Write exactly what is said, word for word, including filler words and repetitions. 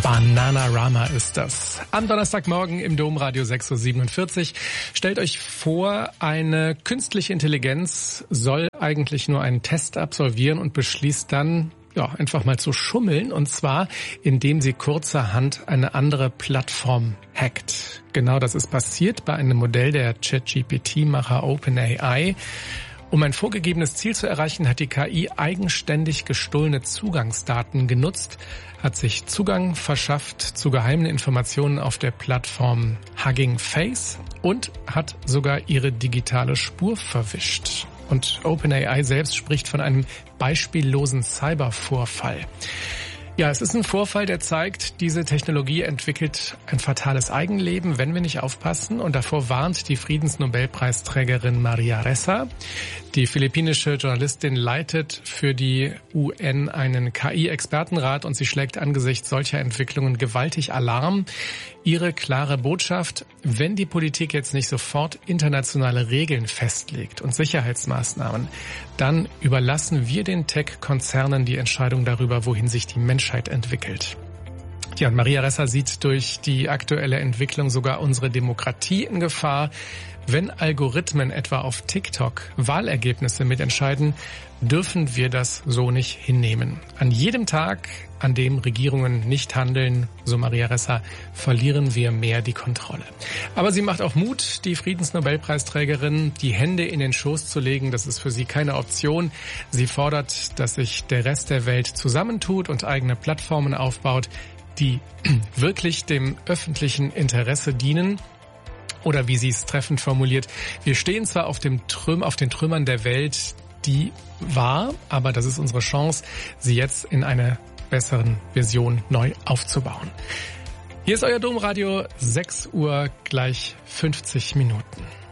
Bananarama ist das. Am Donnerstagmorgen im Domradio sechs Uhr siebenundvierzig. Stellt euch vor, eine künstliche Intelligenz soll eigentlich nur einen Test absolvieren und beschließt dann, ja, einfach mal zu schummeln, und zwar, indem sie kurzerhand eine andere Plattform hackt. Genau das ist passiert bei einem Modell der ChatGPT-Macher OpenAI. Um ein vorgegebenes Ziel zu erreichen, hat die K I eigenständig gestohlene Zugangsdaten genutzt, hat sich Zugang verschafft zu geheimen Informationen auf der Plattform Hugging Face und hat sogar ihre digitale Spur verwischt. Und OpenAI selbst spricht von einem beispiellosen Cybervorfall. Ja, es ist ein Vorfall, der zeigt, diese Technologie entwickelt ein fatales Eigenleben, wenn wir nicht aufpassen. Und davor warnt die Friedensnobelpreisträgerin Maria Ressa. Die philippinische Journalistin leitet für die U N einen K I-Expertenrat und sie schlägt angesichts solcher Entwicklungen gewaltig Alarm. Ihre klare Botschaft: Wenn die Politik jetzt nicht sofort internationale Regeln festlegt und Sicherheitsmaßnahmen, dann überlassen wir den Tech-Konzernen die Entscheidung darüber, wohin sich die Menschheit entwickelt. Ja, und Maria Ressa sieht durch die aktuelle Entwicklung sogar unsere Demokratie in Gefahr. Wenn Algorithmen etwa auf TikTok Wahlergebnisse mitentscheiden, dürfen wir das so nicht hinnehmen. An jedem Tag, an dem Regierungen nicht handeln, so Maria Ressa, verlieren wir mehr die Kontrolle. Aber sie macht auch Mut, die Friedensnobelpreisträgerin, die Hände in den Schoß zu legen. Das ist für sie keine Option. Sie fordert, dass sich der Rest der Welt zusammentut und eigene Plattformen aufbaut, die wirklich dem öffentlichen Interesse dienen. Oder wie sie es treffend formuliert: Wir stehen zwar auf dem Trüm, auf den Trümmern der Welt, die war, aber das ist unsere Chance, sie jetzt in einer besseren Version neu aufzubauen. Hier ist euer Domradio, sechs Uhr gleich fünfzig Minuten.